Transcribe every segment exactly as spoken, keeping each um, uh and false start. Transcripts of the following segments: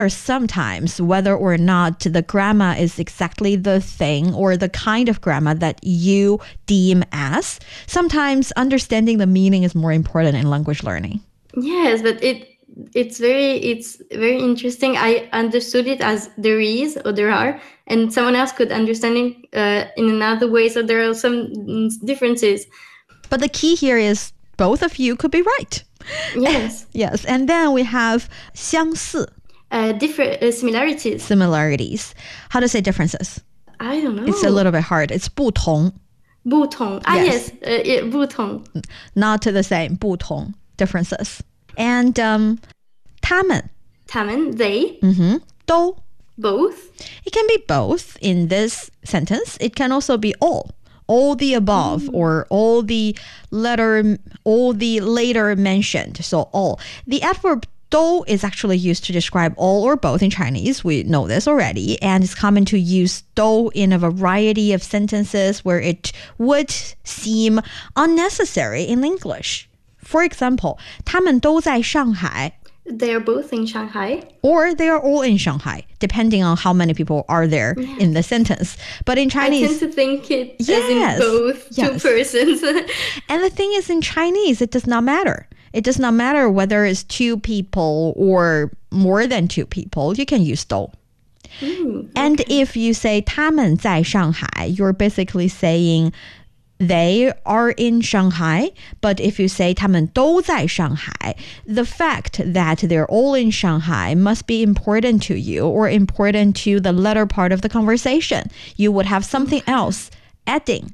or sometimes, whether or not the grammar is exactly the thing or the kind of grammar that you deem as, sometimes understanding the meaning is more important in language learning. Yes, but it it's very it's very interesting. I understood it as there is or there are, and someone else could understand it uh, in another way. So there are some differences. But the key here is both of you could be right. Yes. Yes, and then we have 相似. Uh, different uh, similarities. Similarities. How to say differences? I don't know. It's a little bit hard. It's 不同. 不同. Ah, yes. yes. Uh, yeah, 不同. Not the same. 不同. Differences. And um, 他们. 他们, they. Mm-hmm. 都. Both. It can be both in this sentence. It can also be all. All the above mm. or all the letter, all the later mentioned. So all. The adverb 都 is actually used to describe all or both in Chinese. We know this already. And it's common to use 都 in a variety of sentences where it would seem unnecessary in English. For example, 他们都在上海. They are both in Shanghai. Or they are all in Shanghai, depending on how many people are there yes. in the sentence. But in Chinese... I tend to think it yes, as in both yes. two persons. And the thing is, in Chinese, it does not matter. It does not matter whether it's two people or more than two people. You can use 都. Mm, okay. And if you say 他们在上海, you're basically saying... they are in Shanghai, but if you say 他们都在上海, the fact that they're all in Shanghai must be important to you or important to the latter part of the conversation. You would have something else adding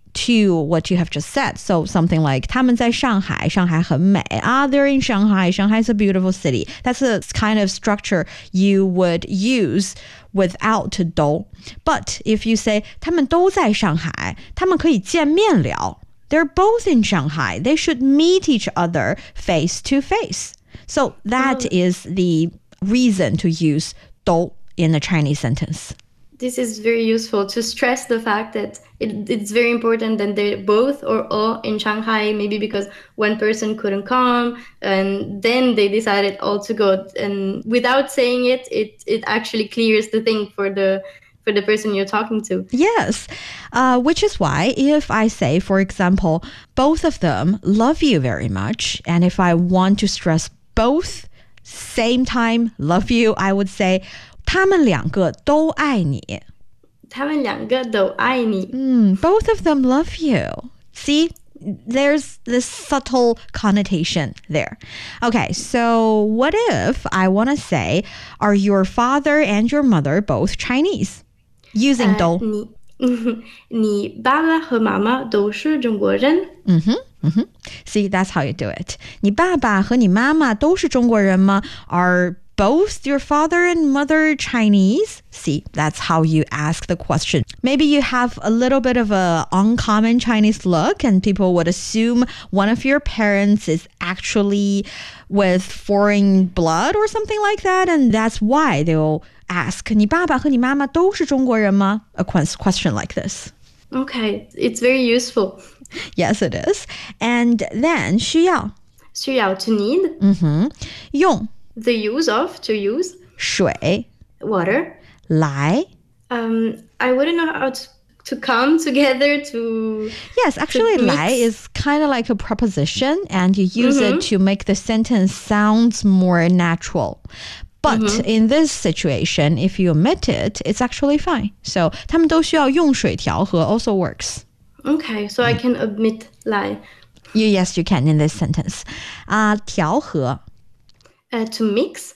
to what you have just said. So something like 他们在上海, Shanghai 很美. Ah, they're in Shanghai. Shanghai is a beautiful city. That's a kind of structure you would use without 都. But if you say 他们都在上海, 他们可以见面聊. They're both in Shanghai. They should meet each other face to face. So that um, is the reason to use 都 in a Chinese sentence. This is very useful to stress the fact that it, it's very important that they're both or all in Shanghai, maybe because one person couldn't come and then they decided all to go. And without saying it, it, it actually clears the thing for the for the person you're talking to. Yes, uh, which is why if I say, for example, both of them love you very much, and if I want to stress both same time love you, I would say 他们两个都爱你. 他们两个都爱你. Mm, both of them love you. See, there's this subtle connotation there. Okay, so what if I want to say, are your father and your mother both Chinese? Using 都. Uh, 你, 你爸爸和妈妈都是中国人? Mm-hmm, mm-hmm. See, that's how you do it. 你爸爸和你妈妈都是中国人吗? Are both your father and mother Chinese? See, that's how you ask the question. Maybe you have a little bit of a uncommon Chinese look and people would assume one of your parents is actually with foreign blood or something like that. And that's why they'll ask, 你爸爸和你妈妈都是中国人吗? A question like this. Okay, it's very useful. Yes, it is. And then 需要. 需要 to need. Mm-hmm. 用. The use of, to use. 水. Water. 来. Um, I wouldn't know how to, to come together to... Yes, actually, 来 is kind of like a preposition and you use mm-hmm. it to make the sentence sounds more natural. But mm-hmm. in this situation, if you omit it, it's actually fine. So, 他们都需要用水调和 also works. Okay, so I can omit 来. You, yes, you can in this sentence. Uh, 调和. Uh, to mix?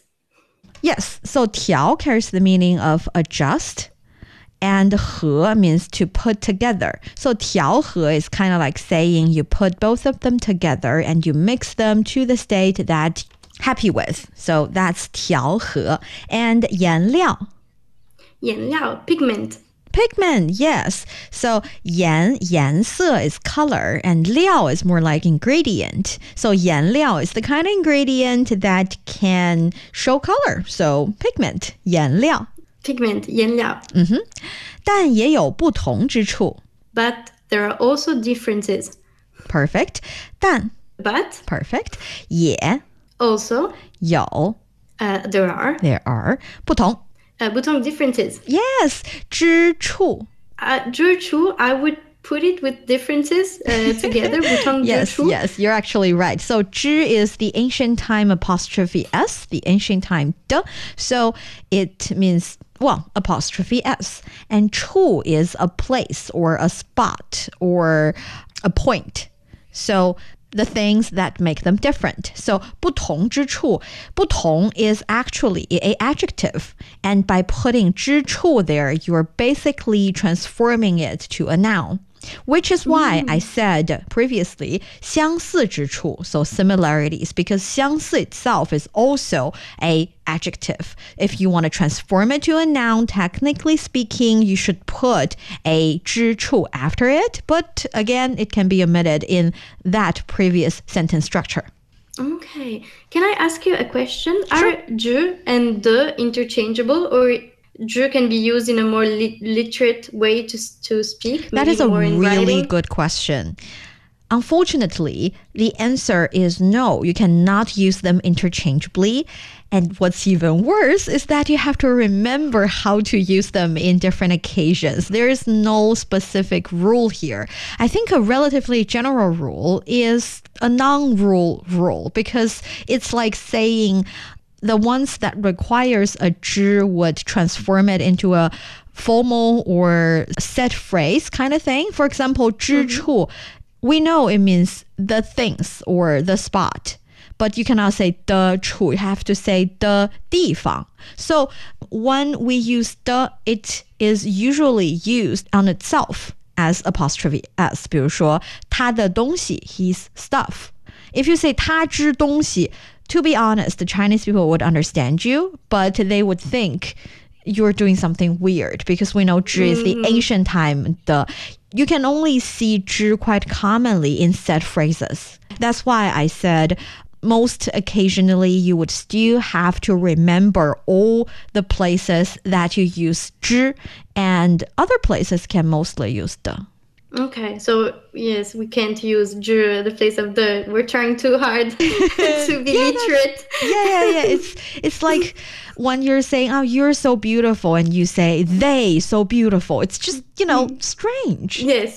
Yes, so 调 carries the meaning of adjust and 和 means to put together. So 调和 is kind of like saying you put both of them together and you mix them to the state that happy with. So that's 调和. And 颜料. 颜料, pigment. Pigment, yes. So 颜, 颜色 is color and 料 is more like ingredient. So 颜料 is the kind of ingredient that can show color. So pigment, 颜料. Pigment, 颜料. Mm-hmm. 但也有不同之处. But there are also differences. Perfect. 但 But perfect. 也 also 有 Uh, there are. There are 不同 Uh, 不同 differences. Yes, 之处 Uh, 之处, I would put it with differences uh, together. 不同 Yes, 之处. yes, you're actually right. So 之 is the ancient time apostrophe s, the ancient time 的. So it means, well, apostrophe s. And 处 is a place or a spot or a point. So the things that make them different. So 不同之处, 不同 is actually a adjective. And by putting 之处 there, you're basically transforming it to a noun. Which is why mm. I said previously 相似之处, so similarities, because 相似 itself is also a adjective. If you want to transform it to a noun, technically speaking, you should put a 之处 after it, but again, it can be omitted in that previous sentence structure. Okay. Can I ask you a question? Sure. Are 之 and 的 interchangeable, or 之 can be used in a more li- literate way to to speak? That is a more in really writing? good question. Unfortunately, the answer is no. You cannot use them interchangeably. And what's even worse is that you have to remember how to use them in different occasions. There is no specific rule here. I think a relatively general rule is a non-rule rule, because it's like saying the ones that requires a 之 would transform it into a formal or set phrase kind of thing. For example, 之处, we know it means the things or the spot, but you cannot say 的处. You have to say 的地方. So when we use 的, it is usually used on itself as apostrophe s. 比如说他的东西, his stuff. If you say 他之东西, to be honest, the Chinese people would understand you, but they would think you're doing something weird, because we know 之 is the ancient time. The, you can only see 之 quite commonly in set phrases. That's why I said most occasionally you would still have to remember all the places that you use 之, and other places can mostly use 的. Okay, so yes, we can't use 之 at the place of 的. We're trying too hard to be yeah, literate. yeah, yeah, yeah. It's it's like when you're saying, "Oh, you're so beautiful," and you say, "They so beautiful." It's just, you know, strange. Yes.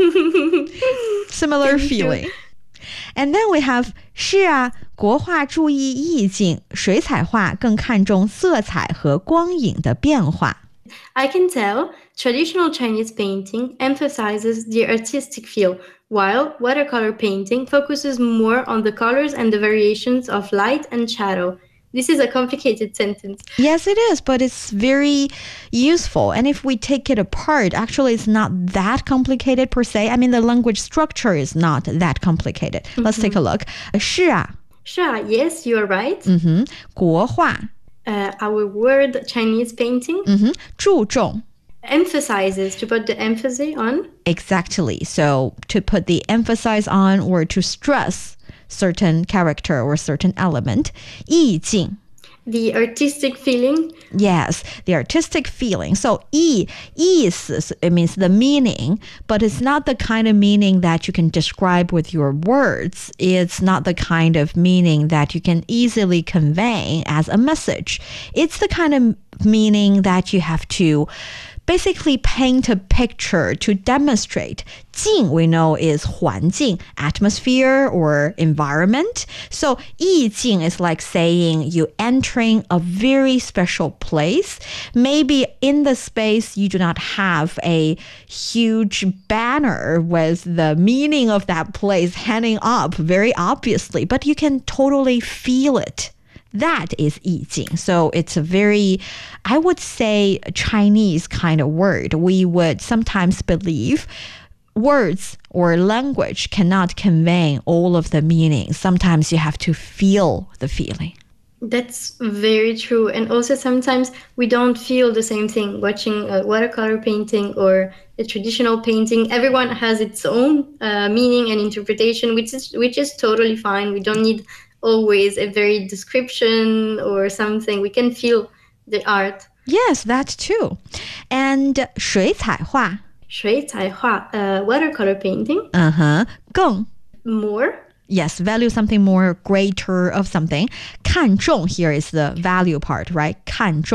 Similar feeling. And then we have 是啊，国画注意意境，水彩画更看重色彩和光影的变化。 I can tell traditional Chinese painting emphasizes the artistic feel, while watercolor painting focuses more on the colors and the variations of light and shadow. This is a complicated sentence. Yes, it is, but it's very useful. And if we take it apart, actually it's not that complicated per se. I mean, the language structure is not that complicated. Mm-hmm. Let's take a look. 是啊. 是啊, yes, you are right. Mm-hmm. 国画. Uh, our word Chinese painting. Mm-hmm. 注重. Emphasizes, to put the emphasis on. Exactly. So to put the emphasis on or to stress certain character or certain element. 意境. The artistic feeling. Yes, the artistic feeling. So 意, 意思, it means the meaning, but it's not the kind of meaning that you can describe with your words. It's not the kind of meaning that you can easily convey as a message. It's the kind of meaning that you have to basically paint a picture to demonstrate. 境 we know is 环境, atmosphere or environment. So 意境 is like saying you entering a very special place. Maybe in the space you do not have a huge banner with the meaning of that place hanging up very obviously, but you can totally feel it. That is 意境. So it's a very, I would say, Chinese kind of word. We would sometimes believe words or language cannot convey all of the meaning. Sometimes you have to feel the feeling. That's very true. And also sometimes we don't feel the same thing watching a watercolor painting or a traditional painting. Everyone has its own uh, meaning and interpretation, which is which is totally fine. We don't need always a very description or something. We can feel the art. Yes, that too. And 水彩画. 水彩画, uh, watercolor painting. Uh-huh. 更. More. Yes, value something more greater of something. 看重 here is the value part, right? 看重